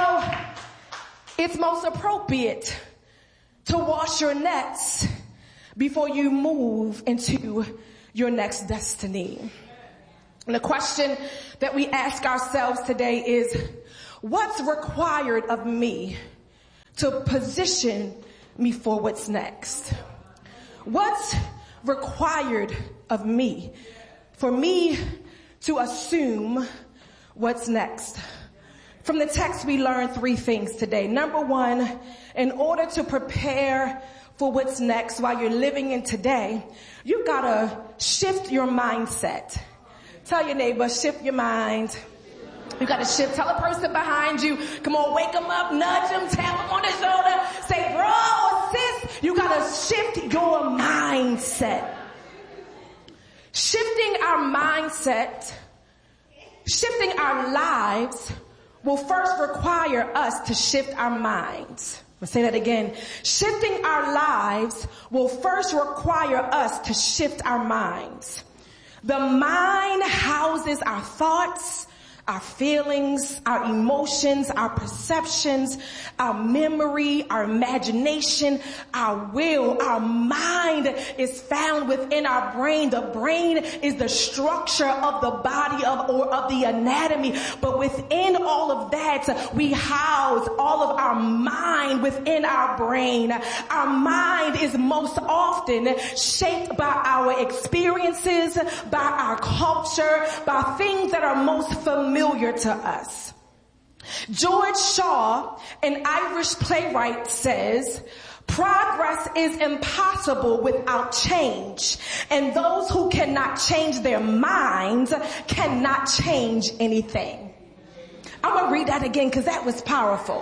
it's most appropriate to wash your nets before you move into your next destiny. And the question that we ask ourselves today is, what's required of me to position me for what's next? What's required of me for me to assume what's next? From the text, we learn three things today. Number one, in order to prepare for what's next while you're living in today, you gotta shift your mindset. Tell your neighbor, shift your mind. You gotta shift. Tell a person behind you, come on, wake them up, nudge them, tap them on the shoulder, say, bro or sis, you gotta shift your mindset. Shifting our mindset, shifting our lives will first require us to shift our minds. I'll say that again. Shifting our lives will first require us to shift our minds. The mind houses our thoughts, our feelings, our emotions, our perceptions, our memory, our imagination, our will. Our mind is found within our brain. The brain is the structure of the body of the anatomy. But within all of that, we house all of our mind within our brain. Our mind is most often shaped by our experiences, by our culture, by things that are most familiar to us. George Shaw, an Irish playwright, says, progress is impossible without change, and those who cannot change their minds cannot change anything. I'm going to read that again because that was powerful.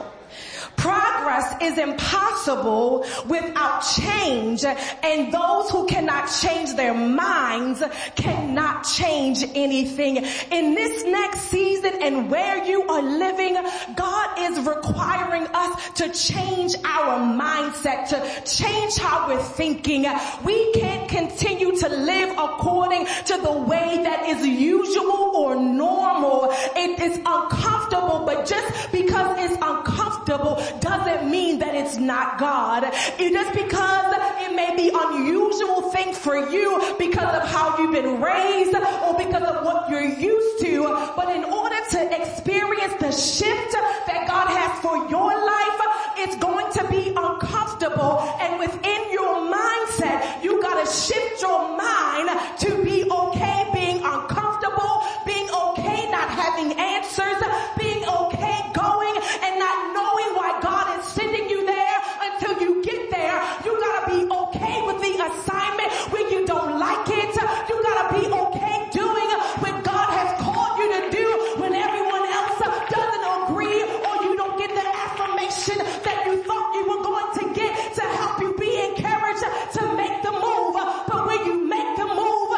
Progress is impossible without change, and those who cannot change their minds cannot change anything. In this next season and where you are living, God is requiring us to change our mindset, to change how we're thinking. We can't continue to live according to the way that is usual or normal. It is uncomfortable, but just because it's uncomfortable doesn't mean that it's not God. Just because it may be unusual thing for you because of how you've been raised or because of what you're used to, but in order to experience the shift that God has for your life, it's going to be uncomfortable. And within your mindset, you gotta shift your mind to be okay being uncomfortable, being okay not having answers, being okay going and not knowing why God is sending you there until you get there. You gotta be okay with the assignment when you don't like it. You gotta be okay doing what God has called you to do when everyone else doesn't agree, or you don't get the affirmation that you thought you were going to get to help you be encouraged to make the move. But when you make the move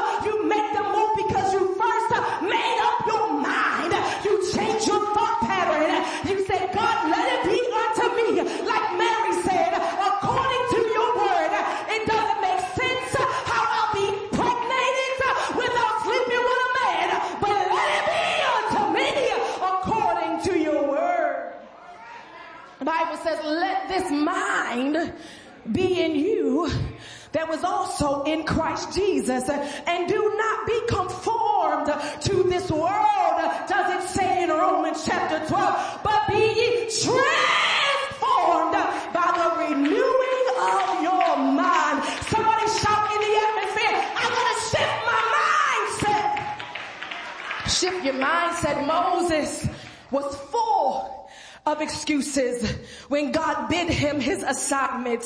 because you first made up your mind. You change your thought pattern. You say, God, let it be unto me. Like Mary said, according to your word. It doesn't make sense how I'll be impregnated without sleeping with a man. But let it be unto me according to your word. The Bible says, let this mind be in you that was also in Christ Jesus, and do not be conformed to this world. Does it say in Romans chapter 12, but be ye transformed by the renewing of your mind. Somebody shout in the atmosphere, I'm gonna shift my mindset. Shift your mindset. Moses was full of excuses when God bid him his assignment.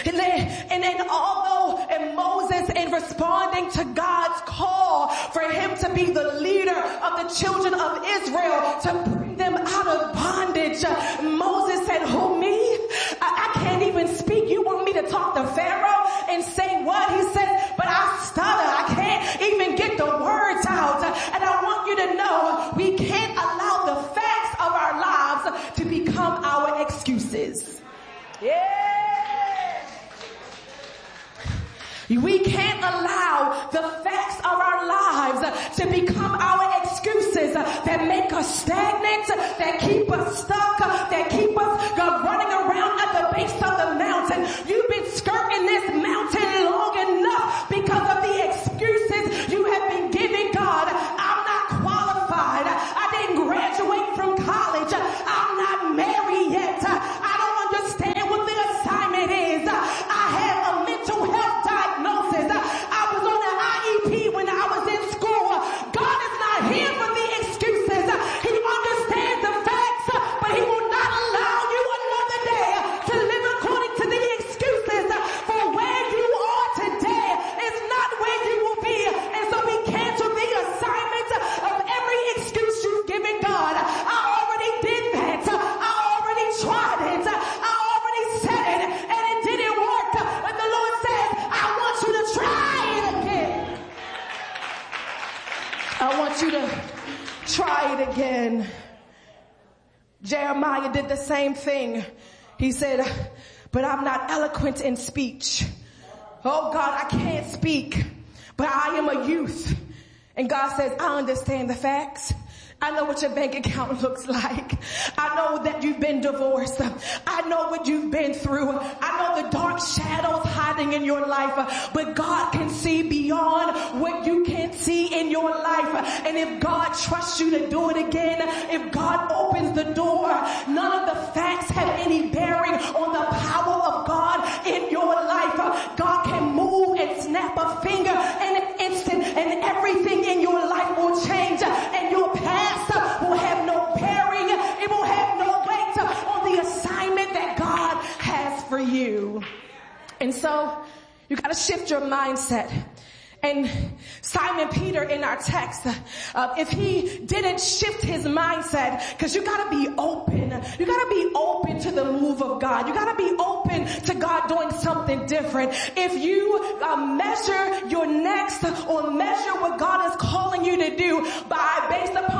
And then although Moses, in responding to God's call for him to be the leader of the children of Israel, to bring them out of bondage, Moses said, who, me? I can't even speak. You want me to talk to Pharaoh and say what? He said, but I stutter. I can't even get the words out. And I want you to know, we can't allow the facts of our lives to become our excuses. Yeah. We can't allow the facts of our lives to become our excuses that make us stagnant, that keep us stuck, that keep Jeremiah did the same thing. He said, but I'm not eloquent in speech. Oh God, I can't speak, but I am a youth. And God says, I understand the facts. I know what your bank account looks like. I know that you've been divorced. I know what you've been through. I know the dark shadows hiding in your life, but God can see beyond what you can't see in your life. And if God trusts you to do it again, if God opens the door, none of the facts have any bearing on the power of God in your life. God can move and snap a finger in an instant, and everything in your life will change, and your past will have no bearing. It will have no weight on the assignment that God has for you. And so you got to shift your mindset. And Simon Peter in our text, if he didn't shift his mindset, because you gotta be open. You gotta be open to the move of God. You gotta be open to God doing something different. If you measure your next or measure what God is calling you to do based upon